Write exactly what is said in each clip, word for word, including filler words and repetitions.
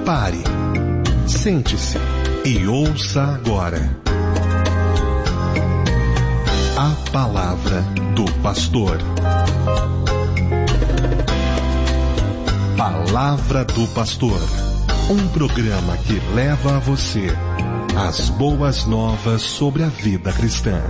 Pare, sente-se e ouça agora a palavra do pastor. Palavra do Pastor, um programa que leva a você as boas novas sobre a vida cristã.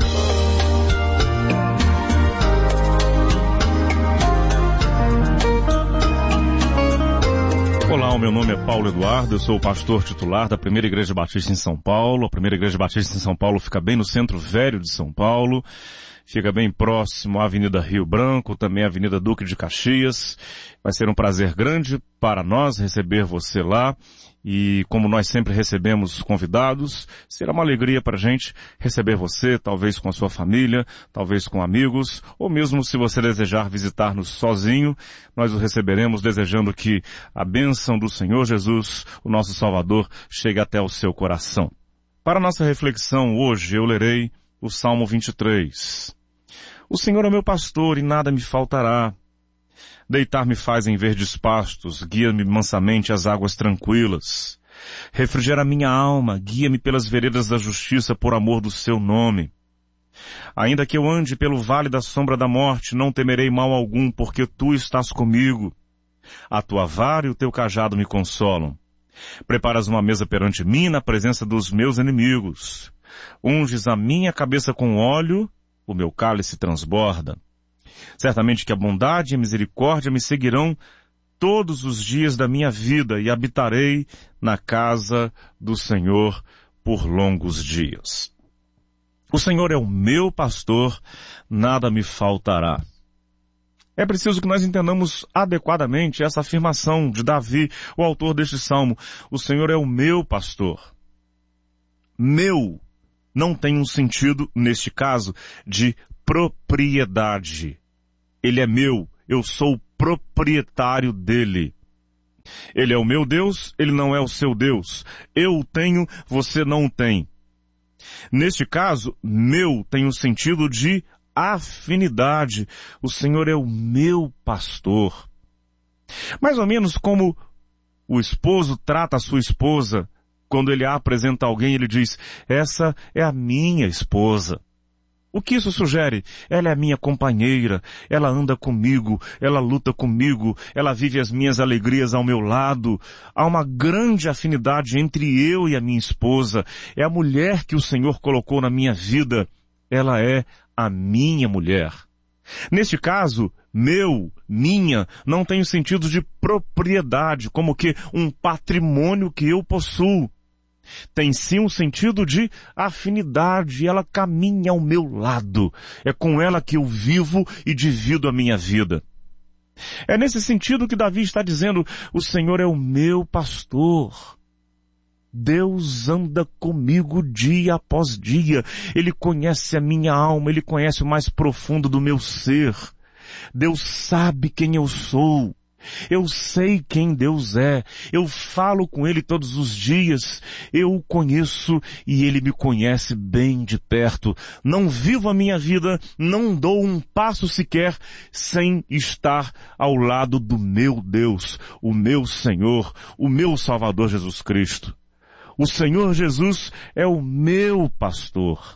Olá, o meu nome é Paulo Eduardo, eu sou o pastor titular da Primeira Igreja Batista em São Paulo. A Primeira Igreja Batista em São Paulo fica bem no centro velho de São Paulo, fica bem próximo à Avenida Rio Branco, também à Avenida Duque de Caxias. Vai ser um prazer grande para nós receber você lá. E como nós sempre recebemos convidados, será uma alegria para a gente receber você, talvez com a sua família, talvez com amigos, ou mesmo se você desejar visitar-nos sozinho, nós o receberemos desejando que a bênção do Senhor Jesus, o nosso Salvador, chegue até o seu coração. Para a nossa reflexão hoje, eu lerei o Salmo vinte e três. O Senhor é meu pastor e nada me faltará. Deitar-me faz em verdes pastos, guia-me mansamente às águas tranquilas. Refrigera minha alma, guia-me pelas veredas da justiça por amor do seu nome. Ainda que eu ande pelo vale da sombra da morte, não temerei mal algum, porque tu estás comigo. A tua vara e o teu cajado me consolam. Preparas uma mesa perante mim na presença dos meus inimigos. Unges a minha cabeça com óleo, o meu cálice transborda. Certamente que a bondade e a misericórdia me seguirão todos os dias da minha vida e habitarei na casa do Senhor por longos dias. O Senhor é o meu pastor, nada me faltará. É preciso que nós entendamos adequadamente essa afirmação de Davi, o autor deste salmo. O Senhor é o meu pastor. Meu não tem um sentido, neste caso, de propriedade. Ele é meu, eu sou o proprietário dele. Ele é o meu Deus, ele não é o seu Deus. Eu o tenho, você não o tem. Neste caso, meu tem o sentido de afinidade. O Senhor é o meu pastor. Mais ou menos como o esposo trata a sua esposa. Quando ele a apresenta a alguém, ele diz, essa é a minha esposa. O que isso sugere? Ela é a minha companheira, ela anda comigo, ela luta comigo, ela vive as minhas alegrias ao meu lado. Há uma grande afinidade entre eu e a minha esposa. É a mulher que o Senhor colocou na minha vida. Ela é a minha mulher. Neste caso, meu, minha, não tem o sentido de propriedade, como que um patrimônio que eu possuo. Tem sim um sentido de afinidade, ela caminha ao meu lado. É com ela que eu vivo e divido a minha vida. É nesse sentido que Davi está dizendo, o Senhor é o meu pastor. Deus anda comigo dia após dia. Ele conhece a minha alma, Ele conhece o mais profundo do meu ser. Deus sabe quem eu sou. Eu sei quem Deus é, eu falo com Ele todos os dias, eu o conheço e Ele me conhece bem de perto. Não vivo a minha vida, não dou um passo sequer sem estar ao lado do meu Deus, o meu Senhor, o meu Salvador Jesus Cristo. O Senhor Jesus é o meu pastor.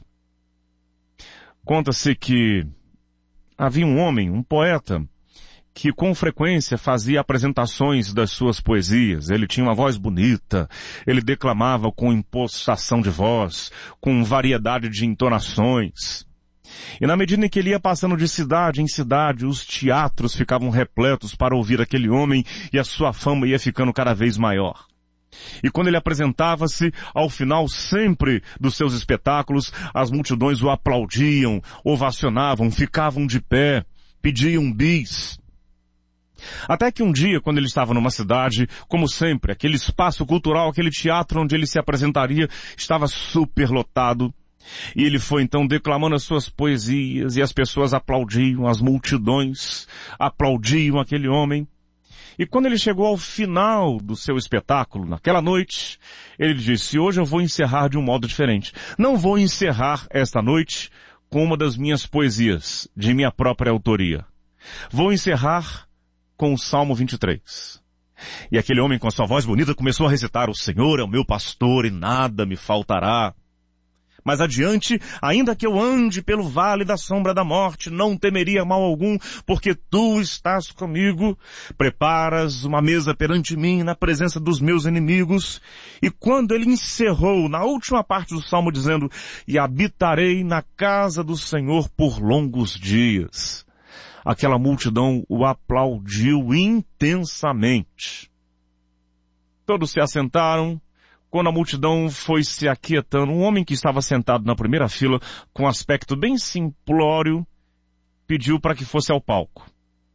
Conta-se que havia um homem, um poeta, que com frequência fazia apresentações das suas poesias. Ele tinha uma voz bonita, ele declamava com impostação de voz, com variedade de entonações. E na medida em que ele ia passando de cidade em cidade, os teatros ficavam repletos para ouvir aquele homem e a sua fama ia ficando cada vez maior. E quando ele apresentava-se, ao final sempre dos seus espetáculos, as multidões o aplaudiam, ovacionavam, ficavam de pé, pediam bis. Até que um dia, quando ele estava numa cidade, como sempre, aquele espaço cultural, aquele teatro onde ele se apresentaria, estava superlotado. E ele foi então declamando as suas poesias, e as pessoas aplaudiam, as multidões aplaudiam aquele homem. E quando ele chegou ao final do seu espetáculo, naquela noite, ele disse, hoje eu vou encerrar de um modo diferente. Não vou encerrar esta noite com uma das minhas poesias, de minha própria autoria. Vou encerrar com o Salmo vinte e três. E aquele homem com a sua voz bonita começou a recitar: o Senhor é o meu pastor e nada me faltará. Mas adiante, ainda que eu ande pelo vale da sombra da morte, não temeria mal algum, porque tu estás comigo. Preparas uma mesa perante mim na presença dos meus inimigos. E quando ele encerrou na última parte do salmo dizendo: e habitarei na casa do Senhor por longos dias, aquela multidão o aplaudiu intensamente. Todos se assentaram. Quando a multidão foi se aquietando, um homem que estava sentado na primeira fila, com aspecto bem simplório, pediu para que fosse ao palco.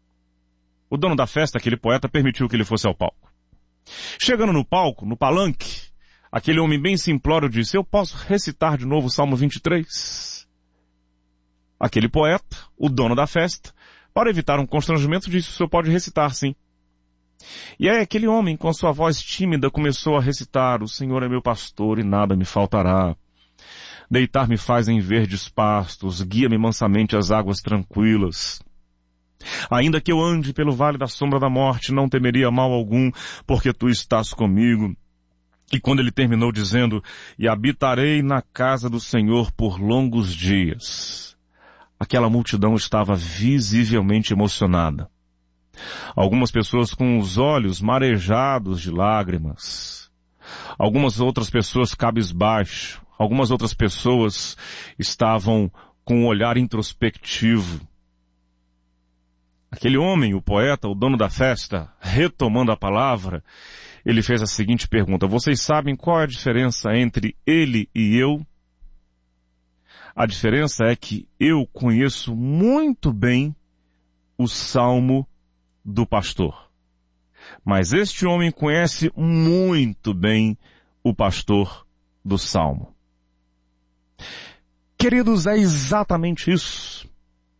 O dono da festa, aquele poeta, permitiu que ele fosse ao palco. Chegando no palco, no palanque, aquele homem bem simplório disse: eu posso recitar de novo o Salmo vinte e três? Aquele poeta, o dono da festa, para evitar um constrangimento, disse: o senhor pode recitar, sim. E aí aquele homem, com sua voz tímida, começou a recitar: o Senhor é meu pastor e nada me faltará. Deitar-me faz em verdes pastos, guia-me mansamente às águas tranquilas. Ainda que eu ande pelo vale da sombra da morte, não temeria mal algum, porque tu estás comigo. E quando ele terminou dizendo: e habitarei na casa do Senhor por longos dias, aquela multidão estava visivelmente emocionada. Algumas pessoas com os olhos marejados de lágrimas. Algumas outras pessoas cabisbaixo. Algumas outras pessoas estavam com um olhar introspectivo. Aquele homem, o poeta, o dono da festa, retomando a palavra, ele fez a seguinte pergunta: vocês sabem qual é a diferença entre ele e eu? A diferença é que eu conheço muito bem o Salmo do pastor. Mas este homem conhece muito bem o pastor do Salmo. Queridos, é exatamente isso.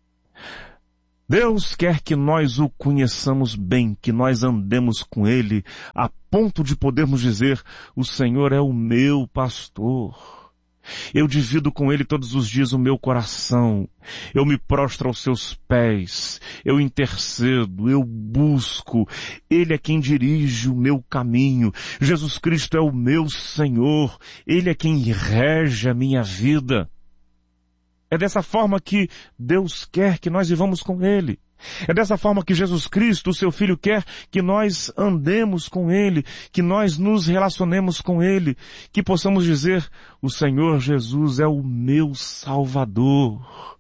Deus quer que nós o conheçamos bem, que nós andemos com Ele, a ponto de podermos dizer: o Senhor é o meu pastor. Eu divido com Ele todos os dias o meu coração. Eu me prostro aos seus pés. Eu intercedo, eu busco. Ele é quem dirige o meu caminho. Jesus Cristo é o meu Senhor. Ele é quem rege a minha vida. É dessa forma que Deus quer que nós vivamos com Ele. É dessa forma que Jesus Cristo, o seu Filho, quer que nós andemos com Ele, que nós nos relacionemos com Ele, que possamos dizer: o Senhor Jesus é o meu Salvador.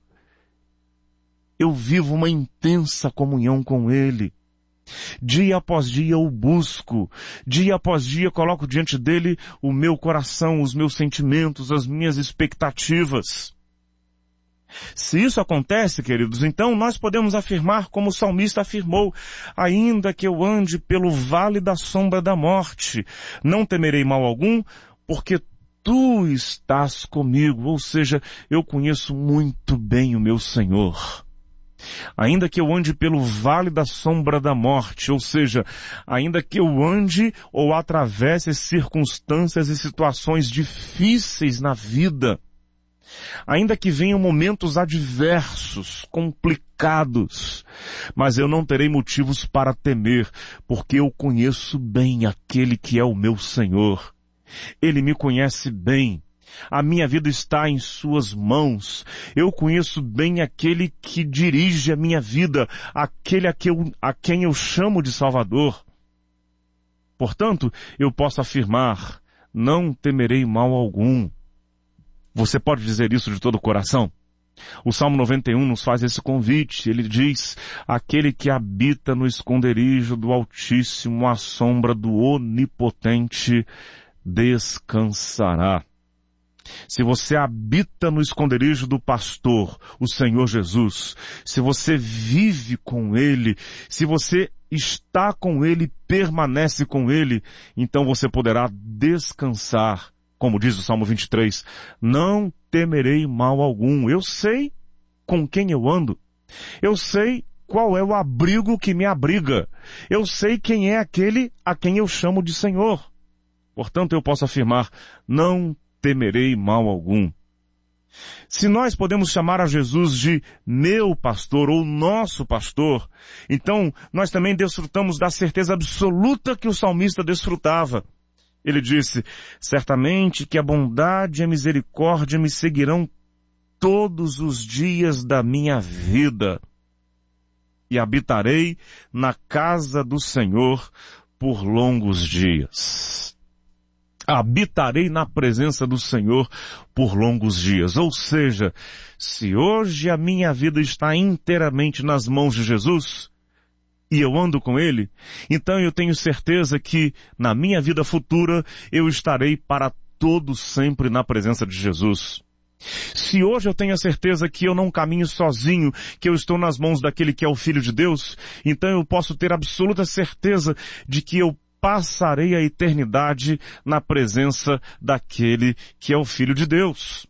Eu vivo uma intensa comunhão com Ele. Dia após dia eu busco, dia após dia coloco diante dele o meu coração, os meus sentimentos, as minhas expectativas. Se isso acontece, queridos, então nós podemos afirmar como o salmista afirmou: ainda que eu ande pelo vale da sombra da morte, não temerei mal algum, porque tu estás comigo. Ou seja, eu conheço muito bem o meu Senhor. Ainda que eu ande pelo vale da sombra da morte, ou seja, ainda que eu ande ou atravesse circunstâncias e situações difíceis na vida, ainda que venham momentos adversos, complicados, mas eu não terei motivos para temer, porque eu conheço bem aquele que é o meu Senhor. Ele me conhece bem. A minha vida está em suas mãos. Eu conheço bem aquele que dirige a minha vida, aquele a, que eu, a quem eu chamo de Salvador. Portanto, eu posso afirmar: não temerei mal algum. Você pode dizer isso de todo o coração? O Salmo noventa e um nos faz esse convite. Ele diz: aquele que habita no esconderijo do Altíssimo, à sombra do Onipotente, descansará. Se você habita no esconderijo do pastor, o Senhor Jesus, se você vive com Ele, se você está com Ele, permanece com Ele, então você poderá descansar. Como diz o Salmo vinte e três, não temerei mal algum. Eu sei com quem eu ando. Eu sei qual é o abrigo que me abriga. Eu sei quem é aquele a quem eu chamo de Senhor. Portanto, eu posso afirmar: não temerei mal algum. Se nós podemos chamar a Jesus de meu pastor ou nosso pastor, então nós também desfrutamos da certeza absoluta que o salmista desfrutava. Ele disse, certamente que a bondade e a misericórdia me seguirão todos os dias da minha vida, e habitarei na casa do Senhor por longos dias. Habitarei na presença do Senhor por longos dias. Ou seja, se hoje a minha vida está inteiramente nas mãos de Jesus, e eu ando com Ele, então eu tenho certeza que na minha vida futura eu estarei para todo sempre na presença de Jesus. Se hoje eu tenho a certeza que eu não caminho sozinho, que eu estou nas mãos daquele que é o Filho de Deus, então eu posso ter absoluta certeza de que eu passarei a eternidade na presença daquele que é o Filho de Deus.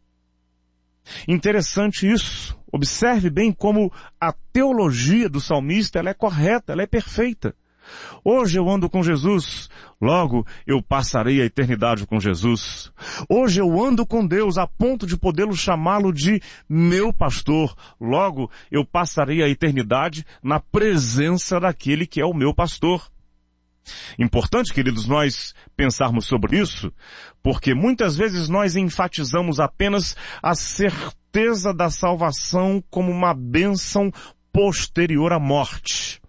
Interessante isso. Observe bem como a teologia do salmista ela é correta, ela é perfeita. Hoje eu ando com Jesus, logo eu passarei a eternidade com Jesus. Hoje eu ando com Deus a ponto de podê-lo chamá-lo de meu pastor, logo eu passarei a eternidade na presença daquele que é o meu pastor. Importante, queridos, nós pensarmos sobre isso, porque muitas vezes nós enfatizamos apenas a certeza da salvação como uma bênção posterior à morte.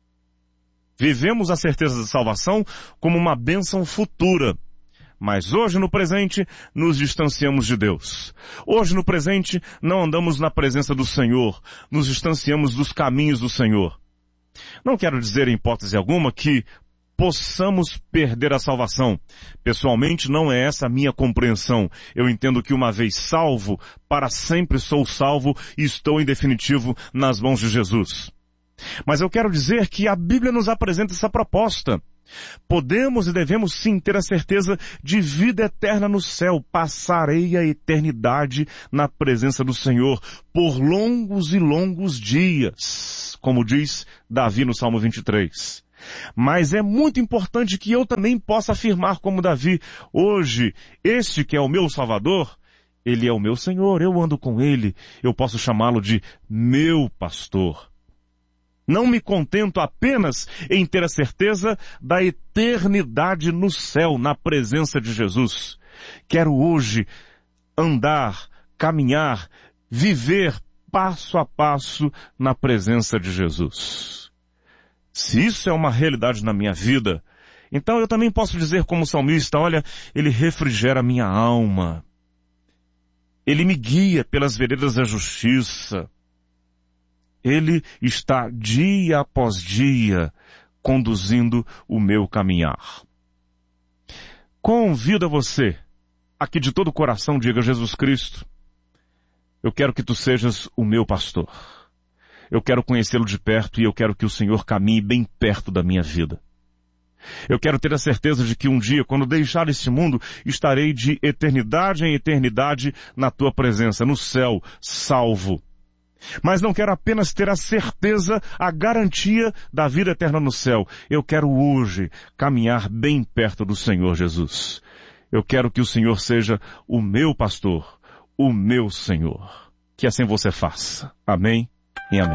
Vivemos a certeza da salvação como uma bênção futura. Mas hoje no presente nos distanciamos de Deus. Hoje no presente não andamos na presença do Senhor, nos distanciamos dos caminhos do Senhor. Não quero dizer em hipótese alguma que possamos perder a salvação. Pessoalmente, não é essa a minha compreensão. Eu entendo que uma vez salvo, para sempre sou salvo e estou em definitivo nas mãos de Jesus. Mas eu quero dizer que a Bíblia nos apresenta essa proposta. Podemos e devemos sim ter a certeza de vida eterna no céu. Passarei a eternidade na presença do Senhor por longos e longos dias, como diz Davi no Salmo vinte e três. Mas é muito importante que eu também possa afirmar como Davi, hoje, este que é o meu Salvador, Ele é o meu Senhor, eu ando com Ele, eu posso chamá-lo de meu pastor. Não me contento apenas em ter a certeza da eternidade no céu, na presença de Jesus. Quero hoje andar, caminhar, viver passo a passo na presença de Jesus. Se isso é uma realidade na minha vida, então eu também posso dizer como salmista, olha, Ele refrigera a minha alma. Ele me guia pelas veredas da justiça. Ele está dia após dia conduzindo o meu caminhar. Convido a você, aqui de todo o coração, diga Jesus Cristo, eu quero que tu sejas o meu pastor. Eu quero conhecê-lo de perto e eu quero que o Senhor caminhe bem perto da minha vida. Eu quero ter a certeza de que um dia, quando deixar este mundo, estarei de eternidade em eternidade na tua presença, no céu, salvo. Mas não quero apenas ter a certeza, a garantia da vida eterna no céu. Eu quero hoje caminhar bem perto do Senhor Jesus. Eu quero que o Senhor seja o meu pastor, o meu Senhor. Que assim você faça. Amém e amém.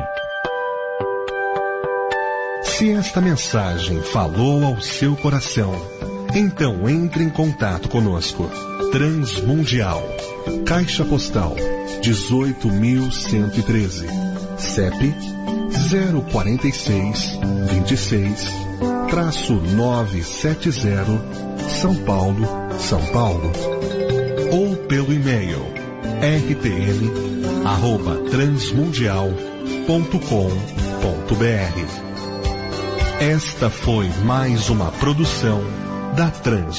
Se esta mensagem falou ao seu coração, então entre em contato conosco. Transmundial, Caixa Postal dezoito mil cento e treze, C E P zero quatro seis, vinte e seis, novecentos e setenta, São Paulo, São Paulo. Ou pelo e-mail r t m arroba transmundial ponto com ponto b r. Esta foi mais uma produção da Trans.